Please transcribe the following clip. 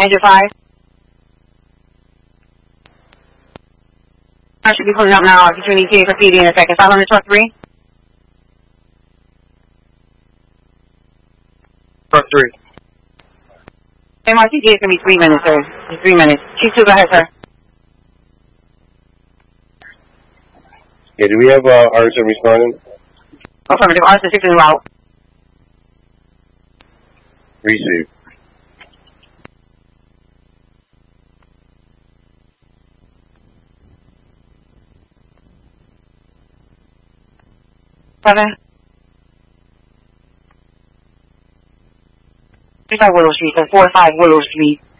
engine 5. I should be pulling up now between ETA for PD in a second. 500 truck 3. Truck 3. MRTG is going to be 3 minutes, sir. Just 3 minutes. Chief 2, go ahead, sir. Yeah, do we have Artisan responding? Affirmative. Artisan 6 en route. Receive. Seven. 35 Willow Street, sir. 4-5 Willow Street.